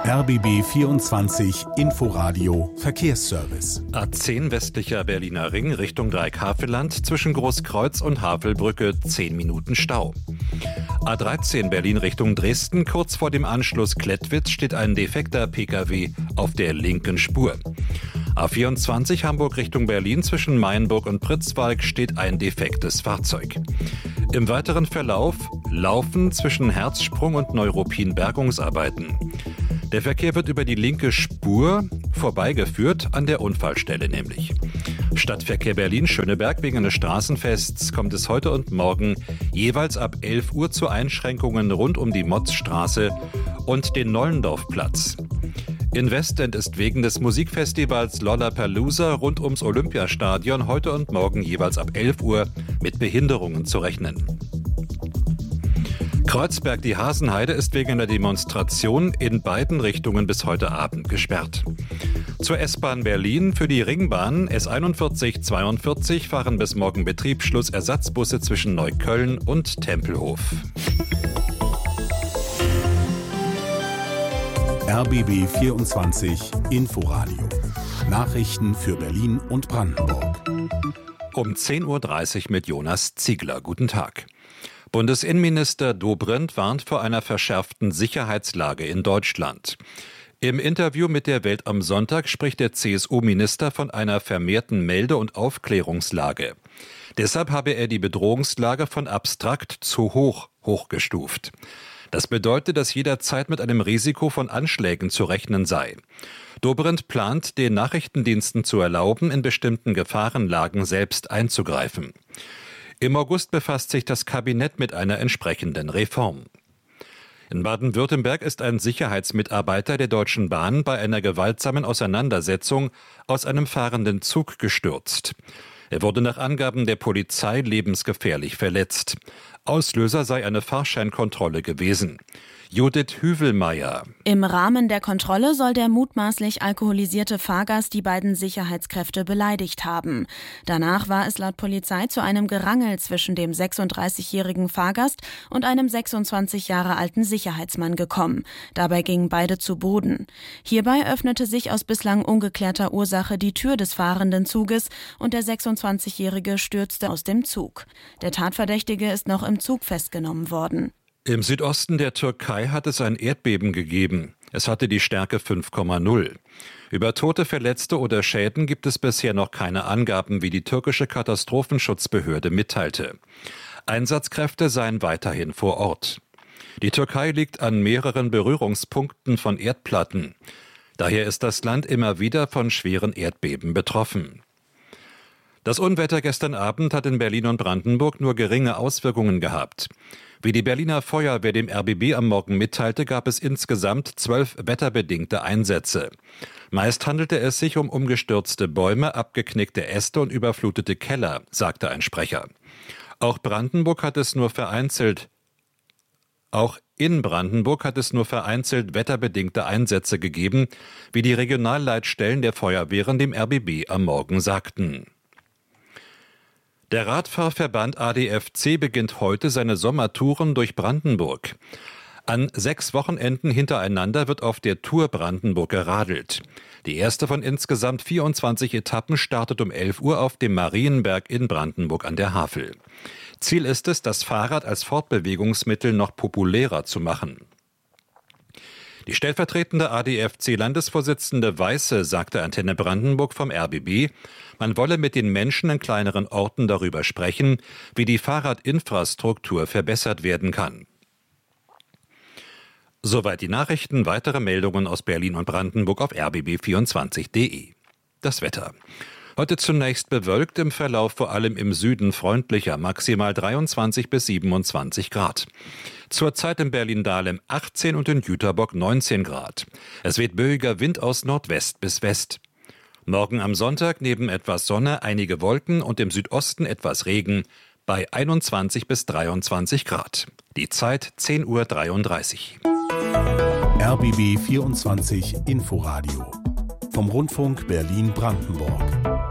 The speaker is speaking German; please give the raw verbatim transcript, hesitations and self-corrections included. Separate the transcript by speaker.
Speaker 1: R B B vierundzwanzig Inforadio Verkehrsservice.
Speaker 2: A zehn westlicher Berliner Ring Richtung Dreieck-Havelland zwischen Großkreuz und Havelbrücke zehn Minuten Stau. A dreizehn Berlin Richtung Dresden, kurz vor dem Anschluss Klettwitz steht ein defekter Pkw auf der linken Spur. A vierundzwanzig Hamburg Richtung Berlin zwischen Mainburg und Pritzwalk steht ein defektes Fahrzeug. Im weiteren Verlauf Laufen zwischen Herzsprung und Neuruppin Bergungsarbeiten. Der Verkehr wird über die linke Spur vorbeigeführt, an der Unfallstelle nämlich. Stadtverkehr Berlin-Schöneberg wegen eines Straßenfests kommt es heute und morgen jeweils ab elf Uhr zu Einschränkungen rund um die Motzstraße und den Nollendorfplatz. In Westend ist wegen des Musikfestivals Lollapalooza rund ums Olympiastadion heute und morgen jeweils ab elf Uhr mit Behinderungen zu rechnen. Kreuzberg, die Hasenheide, ist wegen einer Demonstration in beiden Richtungen bis heute Abend gesperrt. Zur S-Bahn Berlin für die Ringbahn S einundvierzig zweiundvierzig fahren bis morgen Betriebsschluss Ersatzbusse zwischen Neukölln und Tempelhof.
Speaker 1: R B B vierundzwanzig Inforadio. Nachrichten für Berlin und Brandenburg.
Speaker 2: Um zehn Uhr dreißig mit Jonas Ziegler. Guten Tag. Bundesinnenminister Dobrindt warnt vor einer verschärften Sicherheitslage in Deutschland. Im Interview mit der Welt am Sonntag spricht der C S U-Minister von einer vermehrten Melde- und Aufklärungslage. Deshalb habe er die Bedrohungslage von abstrakt zu hoch hochgestuft. Das bedeutet, dass jederzeit mit einem Risiko von Anschlägen zu rechnen sei. Dobrindt plant, den Nachrichtendiensten zu erlauben, in bestimmten Gefahrenlagen selbst einzugreifen. Im August befasst sich das Kabinett mit einer entsprechenden Reform. In Baden-Württemberg ist ein Sicherheitsmitarbeiter der Deutschen Bahn bei einer gewaltsamen Auseinandersetzung aus einem fahrenden Zug gestürzt. Er wurde nach Angaben der Polizei lebensgefährlich verletzt. Auslöser sei eine Fahrscheinkontrolle gewesen. Judith Hüvelmeier.
Speaker 3: Im Rahmen der Kontrolle soll der mutmaßlich alkoholisierte Fahrgast die beiden Sicherheitskräfte beleidigt haben. Danach war es laut Polizei zu einem Gerangel zwischen dem sechsunddreißigjährigen Fahrgast und einem sechsundzwanzig Jahre alten Sicherheitsmann gekommen. Dabei gingen beide zu Boden. Hierbei öffnete sich aus bislang ungeklärter Ursache die Tür des fahrenden Zuges und der sechsundzwanzigjährige stürzte aus dem Zug. Der Tatverdächtige ist noch im Zug festgenommen worden.
Speaker 2: Im Südosten der Türkei hat es ein Erdbeben gegeben. Es hatte die Stärke fünf Komma null. Über Tote, Verletzte oder Schäden gibt es bisher noch keine Angaben, wie die türkische Katastrophenschutzbehörde mitteilte. Einsatzkräfte seien weiterhin vor Ort. Die Türkei liegt an mehreren Berührungspunkten von Erdplatten. Daher ist das Land immer wieder von schweren Erdbeben betroffen. Das Unwetter gestern Abend hat in Berlin und Brandenburg nur geringe Auswirkungen gehabt. Wie die Berliner Feuerwehr dem R B B am Morgen mitteilte, gab es insgesamt zwölf wetterbedingte Einsätze. Meist handelte es sich um umgestürzte Bäume, abgeknickte Äste und überflutete Keller, sagte ein Sprecher. Auch Brandenburg hat es nur vereinzelt, auch in Brandenburg hat es nur vereinzelt wetterbedingte Einsätze gegeben, wie die Regionalleitstellen der Feuerwehren dem R B B am Morgen sagten. Der Radfahrverband A D F C beginnt heute seine Sommertouren durch Brandenburg. An sechs Wochenenden hintereinander wird auf der Tour Brandenburg geradelt. Die erste von insgesamt vierundzwanzig Etappen startet um elf Uhr auf dem Marienberg in Brandenburg an der Havel. Ziel ist es, das Fahrrad als Fortbewegungsmittel noch populärer zu machen. Die stellvertretende A D F C-Landesvorsitzende Weiße sagte Antenne Brandenburg vom R B B, man wolle mit den Menschen in kleineren Orten darüber sprechen, wie die Fahrradinfrastruktur verbessert werden kann. Soweit die Nachrichten, weitere Meldungen aus Berlin und Brandenburg auf r b b vierundzwanzig punkt d e. Das Wetter. Heute zunächst bewölkt, im Verlauf vor allem im Süden freundlicher, maximal dreiundzwanzig bis siebenundzwanzig Grad. Zurzeit in Berlin-Dahlem achtzehn und in Jüterbock neunzehn Grad. Es weht böiger Wind aus Nordwest bis West. Morgen am Sonntag neben etwas Sonne einige Wolken und im Südosten etwas Regen bei einundzwanzig bis dreiundzwanzig Grad. Die Zeit zehn Uhr dreiunddreißig.
Speaker 1: R B B vierundzwanzig Inforadio vom Rundfunk Berlin-Brandenburg.